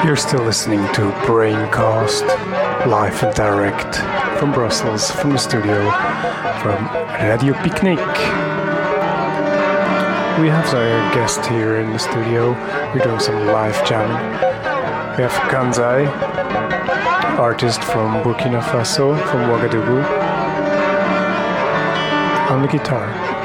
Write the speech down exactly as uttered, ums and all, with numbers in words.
You're still listening to Braincast, live and direct from Brussels, from the studio, from Radio Picnic. We have a guest here in the studio. We're doing some live jamming. We have Kanzai, artist from Burkina Faso, from Ouagadougou, on the guitar.